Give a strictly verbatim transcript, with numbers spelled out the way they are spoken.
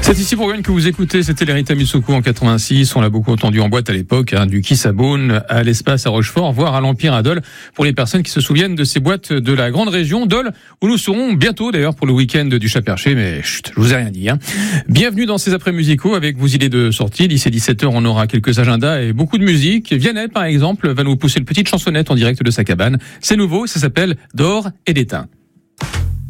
C'est ici pour Gwen que vous écoutez, c'était l'Erita Mitsuko en quatre-vingt-six, on l'a beaucoup entendu en boîte à l'époque, hein, du Kiss à Beaune à l'Espace à Rochefort, voire à l'Empire à Dole, pour les personnes qui se souviennent de ces boîtes de la grande région Dole, où nous serons bientôt d'ailleurs pour le week-end du Chat Perché, mais chut, je vous ai rien dit. Hein. Bienvenue dans ces après-musicaux avec vos idées de sortie, d'ici dix-sept heures on aura quelques agendas et beaucoup de musique. Vianney par exemple va nous pousser une petite chansonnette en direct de sa cabane, c'est nouveau, ça s'appelle D'or et d'étain.